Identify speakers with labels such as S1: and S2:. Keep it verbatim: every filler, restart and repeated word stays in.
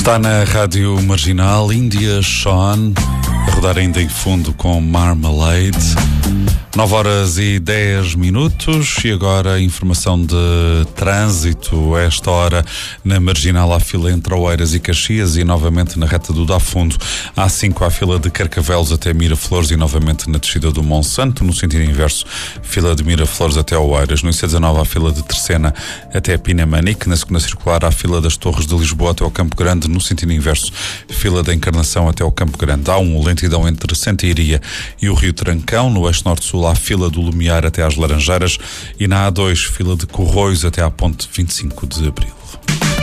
S1: Está na Rádio Marginal, India Sean, a rodar ainda em fundo com Marmalade. nove horas e dez minutos e agora a informação de trânsito. A esta hora na Marginal há fila entre Oeiras e Caxias e novamente na reta do Dá Fundo. Há cinco à fila de Carcavelos até Miraflores e novamente na descida do Monsanto. No sentido inverso, fila de Miraflores até Oeiras. No I C dezanove há fila de Terceira até Pinamanique. Na segunda circular há fila das Torres de Lisboa até ao Campo Grande. No sentido inverso, fila da Encarnação até ao Campo Grande. Há um lentidão entre Santa Iria e o Rio Trancão. No eixo norte-sul há fila do Lumiar até às Laranjeiras e na A dois fila de Corroios até à ponte vinte e cinco de Abril.